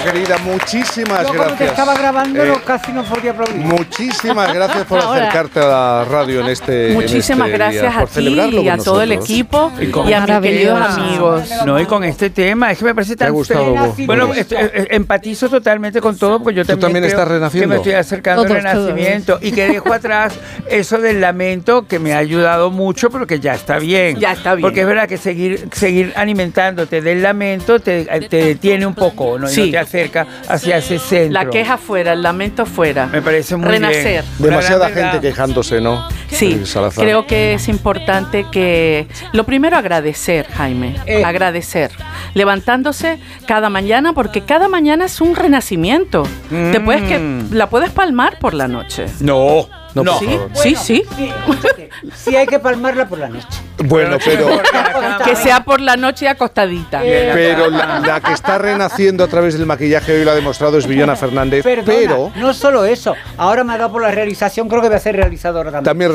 querida, muchísimas Yo, gracias. como te estaba grabando, casi no podía aplaudir. Muchísimas gracias por acercarte a la radio en este Muchísimas en este gracias día, a ti y a todo el equipo y a mis queridos amigos. No, y con este tema, es que me parece tan gustado, bueno, empatizo totalmente con todo, porque yo también estás renaciendo. que me estoy acercando al renacimiento y que dejo atrás eso del lamento que me ha ayudado mucho, pero que ya está bien. Ya está bien. Porque es verdad que seguir alimentándote del lamento te detiene un poco, ¿no? Y Sí. no te acerca hacia ese centro. La queja fuera, el lamento fuera. Me parece muy Renacer. bien. Demasiada Una gran gente verdad. quejándose, ¿no? Sí, Salazar. creo que es importante que... Lo primero, agradecer, Jaime. Agradecer. Levantándose cada mañana, porque cada mañana es un renacimiento. La puedes palmar por la noche. No. No, por ¿Sí? favor. Sí, sí. Sí, escúchate, sí hay que palmarla por la noche. Bueno, pero Que sea por la noche acostadita. la que está renaciendo a través del maquillaje, hoy lo ha demostrado, es Villona Fernández. Perdona, Pero no solo eso. Ahora me ha dado por la realización, creo que voy a ser realizadora también. también